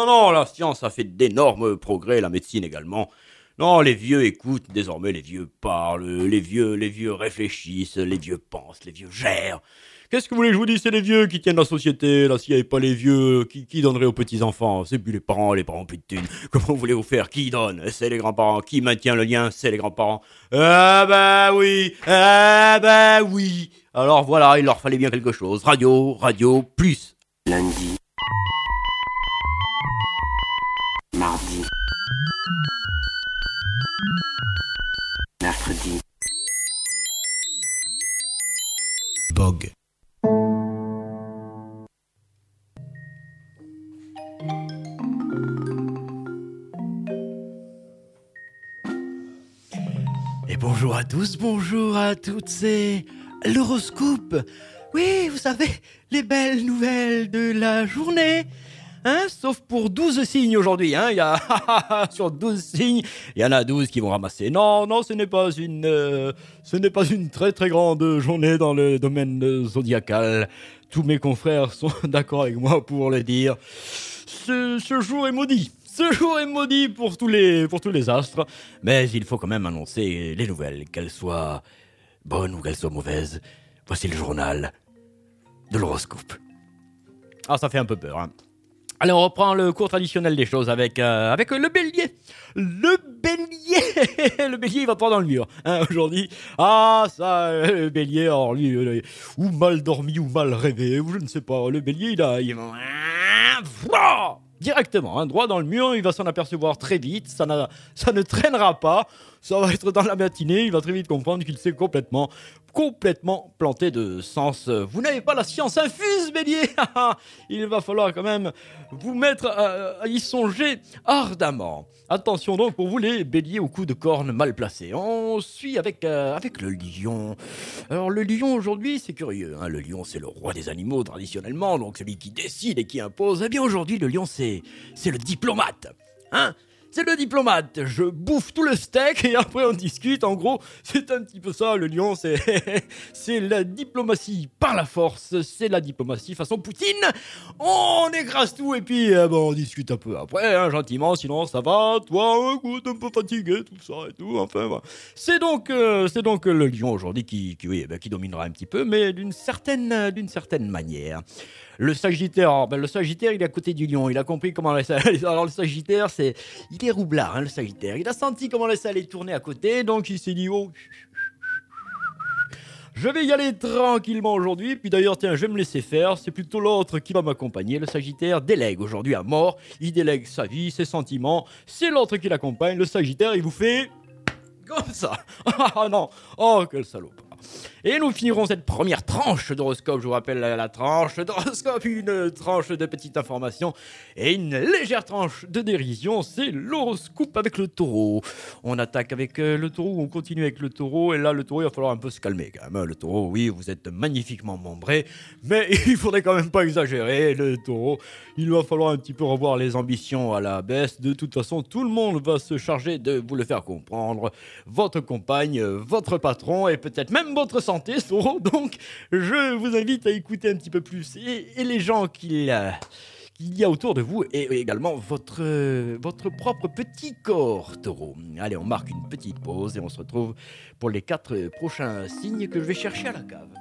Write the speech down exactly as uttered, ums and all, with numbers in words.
Non, non, la science a fait d'énormes progrès, la médecine également. Non, les vieux écoutent, désormais les vieux parlent, les vieux, les vieux réfléchissent, les vieux pensent, les vieux gèrent. Qu'est-ce que vous voulez que je vous dise? C'est les vieux qui tiennent la société. Là, s'il n'y avait pas les vieux, qui, qui donnerait aux petits-enfants? C'est plus les parents, les parents plus de thunes. Comment voulez-vous faire? Qui donne? C'est les grands-parents. Qui maintient le lien? C'est les grands-parents. Ah bah oui, ah bah oui. Alors voilà, il leur fallait bien quelque chose. Radio, radio, plus. Lundi, mardi, mercredi, Bog. Et bonjour à tous, bonjour à toutes, c'est l'horoscope. Oui, vous savez, les belles nouvelles de la journée. Hein, sauf pour douze signes aujourd'hui, hein, il y a sur douze signes, il y en a douze qui vont ramasser. Non, non, ce n'est pas une euh, ce n'est pas une très très grande journée dans le domaine euh, zodiacal. Tous mes confrères sont d'accord avec moi pour le dire. Ce, ce jour est maudit. Ce jour est maudit pour tous les pour tous les astres, mais il faut quand même annoncer les nouvelles, qu'elles soient bonnes ou qu'elles soient mauvaises. Voici le journal de l'horoscope. Ah, ça fait un peu peur, hein. Allez, on reprend le cours traditionnel des choses avec, euh, avec le bélier. Le bélier Le bélier, il va pas dans le mur, hein, aujourd'hui. Ah, ça, euh, le bélier, alors lui, euh, ou mal dormi, ou mal rêvé, ou je ne sais pas. Le bélier, il a... Il va... Directement, hein, droit dans le mur, il va s'en apercevoir très vite, ça, n'a, ça ne traînera pas, ça va être dans la matinée, il va très vite comprendre qu'il s'est complètement, complètement planté de sens. Vous n'avez pas la science infuse, bélier. Il va falloir quand même vous mettre à, à y songer ardemment. Attention donc pour vous les béliers au coup de corne mal placé. On suit avec, euh, avec le lion. Alors le lion aujourd'hui c'est curieux, hein. Le lion c'est le roi des animaux traditionnellement, donc celui qui décide et qui impose. Eh bien aujourd'hui le lion c'est, c'est le diplomate, hein. C'est le diplomate, je bouffe tout le steak et après on discute, en gros, c'est un petit peu ça, le lion, c'est, c'est la diplomatie par la force, c'est la diplomatie façon Poutine, on écrase tout et puis euh, bon, on discute un peu après, hein, gentiment, sinon ça va, toi, écoute, un peu fatigué, tout ça et tout, enfin, voilà. C'est donc, euh, c'est donc le lion aujourd'hui qui, qui, oui, ben, qui dominera un petit peu, mais d'une certaine, d'une certaine manière. Le Sagittaire, ben le Sagittaire, il est à côté du Lion. Il a compris comment laisser. Alors le Sagittaire, c'est, il est roublard, hein, le Sagittaire. Il a senti comment laisser aller tourner à côté, donc il s'est dit oh, je vais y aller tranquillement aujourd'hui. Puis d'ailleurs, tiens, je vais me laisser faire. C'est plutôt l'autre qui va m'accompagner. Le Sagittaire délègue aujourd'hui à mort. Il délègue sa vie, ses sentiments. C'est l'autre qui l'accompagne. Le Sagittaire, il vous fait comme ça. Ah non, oh quel salope. Et nous finirons cette première tranche d'horoscope. Je vous rappelle la, la tranche d'horoscope, une tranche de petite information et une légère tranche de dérision. C'est l'horoscope avec le taureau. On attaque avec euh, le taureau, on continue avec le taureau. Et là, le taureau, il va falloir un peu se calmer quand même. Le taureau, oui, vous êtes magnifiquement membré, mais il faudrait quand même pas exagérer. Le taureau, il va falloir un petit peu revoir les ambitions à la baisse. De toute façon, tout le monde va se charger de vous le faire comprendre. Votre compagne, votre patron et peut-être même votre santé, taureau. Donc, je vous invite à écouter un petit peu plus et, et les gens qu'il, euh, qu'il y a autour de vous et également votre, euh, votre propre petit corps, taureau. Allez, on marque une petite pause et on se retrouve pour les quatre prochains signes que je vais chercher à la cave.